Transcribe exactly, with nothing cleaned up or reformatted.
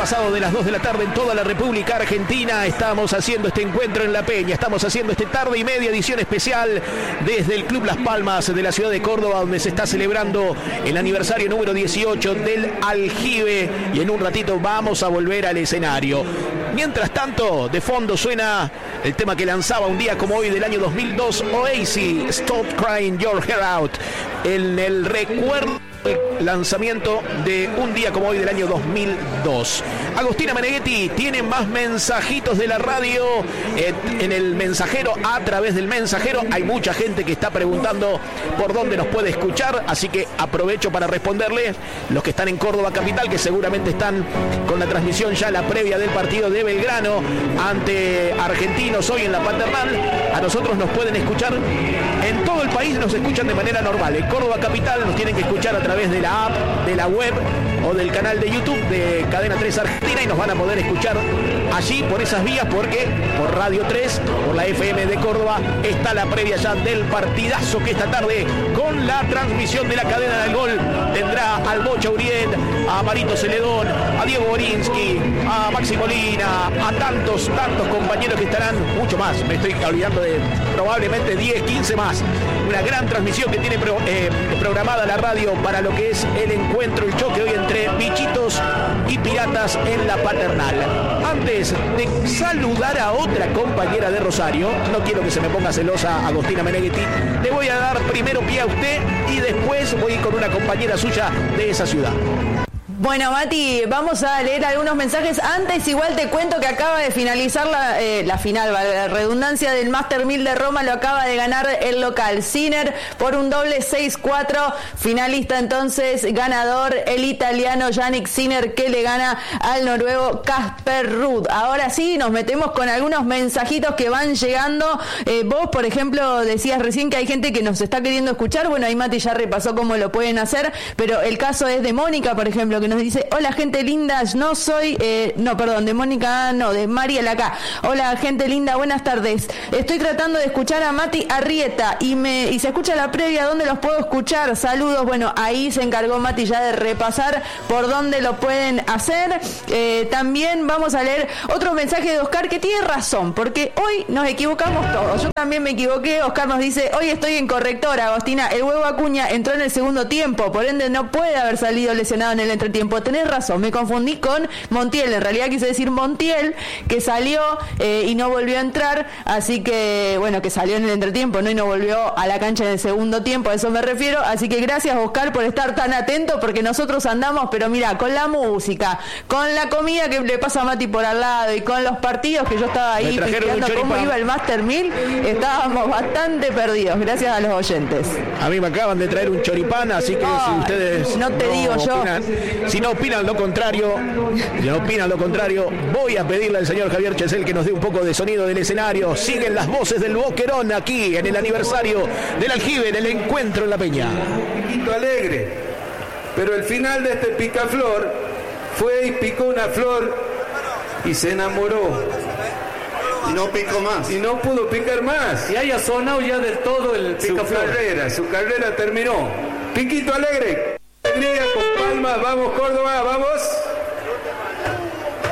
pasado de las dos de la tarde en toda la República Argentina. Estamos haciendo este encuentro en La Peña. Estamos haciendo este tarde y media edición especial desde el Club Las Palmas de la ciudad de Córdoba, donde se está celebrando el aniversario número dieciocho del Aljibe. Y en un ratito vamos a volver al escenario. Mientras tanto, de fondo suena el tema que lanzaba un día como hoy del año dos mil dos, Oasis, Stop Crying Your Hair Out, en el recuerdo del lanzamiento de un día como hoy del año dos mil dos. Agostina Meneghetti tiene más mensajitos de la radio eh, en el mensajero, a través del mensajero. Hay mucha gente que está preguntando por dónde nos puede escuchar, así que aprovecho para responderles. Los que están en Córdoba capital, que seguramente están con la transmisión ya la previa del partido de Belgrano ante Argentinos hoy en la Paternal, a nosotros nos pueden escuchar en todo el país, nos escuchan de manera normal. En Córdoba capital nos tienen que escuchar a través de la app, de la web o del canal de YouTube de Cadena tres Argentina, y nos van a poder escuchar allí por esas vías, porque por Radio tres, por la F M de Córdoba, está la previa ya del partidazo que esta tarde, con la transmisión de la cadena del gol, tendrá al Bocha Uriel, a Marito Celedón, a Diego Borinsky, a Maxi Molina, a tantos, tantos compañeros que estarán, mucho más, me estoy olvidando de probablemente diez, quince más. Una gran transmisión que tiene pro, eh, programada la radio para lo que es el encuentro, el choque hoy entre Bichitos y Piratas en la Paternal. Antes de saludar a otra compañera de Rosario, no quiero que se me ponga celosa Agostina Meneghetti, le voy a dar primero pie a usted y después voy con una compañera suya de esa ciudad. Bueno, Mati, vamos a leer algunos mensajes. Antes igual te cuento que acaba de finalizar la, eh, la final, la redundancia del Master mil de Roma, lo acaba de ganar el local Sinner por un doble seis cuatro, finalista entonces, ganador el italiano Yannick Sinner, que le gana al noruego Casper Ruud. Ahora sí, nos metemos con algunos mensajitos que van llegando. Eh, vos, por ejemplo, decías recién que hay gente que nos está queriendo escuchar. Bueno, ahí Mati ya repasó cómo lo pueden hacer, pero el caso es de Mónica, por ejemplo, que nos dice: hola gente linda, no soy, eh, no, perdón, de Mónica, no, de Mariela acá. Hola gente linda, buenas tardes. Estoy tratando de escuchar a Mati Arrieta y me y se escucha la previa, ¿dónde los puedo escuchar? Saludos. Bueno, ahí se encargó Mati ya de repasar por dónde lo pueden hacer. Eh, también vamos a leer otro mensaje de Oscar, que tiene razón, porque hoy nos equivocamos todos. Yo también me equivoqué. Oscar nos dice: hoy estoy en correctora, Agostina, el huevo Acuña entró en el segundo tiempo, por ende no puede haber salido lesionado en el entretiempo. Tenés razón, me confundí con Montiel, en realidad quise decir Montiel, que salió eh, y no volvió a entrar, así que, bueno, que salió en el entretiempo, ¿no? Y no volvió a la cancha en el segundo tiempo, a eso me refiero. Así que gracias, Oscar, por estar tan atento, porque nosotros andamos, pero mira, con la música, con la comida que le pasa a Mati por al lado y con los partidos que yo estaba ahí pisteando cómo iba el Master mil, estábamos bastante perdidos, gracias a los oyentes. A mí me acaban de traer un choripán, así que oh, si ustedes no te no digo yo opinan, si no opinan lo contrario, si no opinan lo contrario, voy a pedirle al señor Javier Chesel que nos dé un poco de sonido del escenario. Siguen las voces del Boquerón aquí en el aniversario del Aljibe, en el encuentro en La Peña. Piquito alegre, pero el final de este picaflor fue y picó una flor y se enamoró. Y no picó más. Y no pudo picar más. Y haya sonado ya del todo el picaflor. Su carrera, su carrera terminó. Piquito alegre. Alegría con palmas, vamos Córdoba, vamos.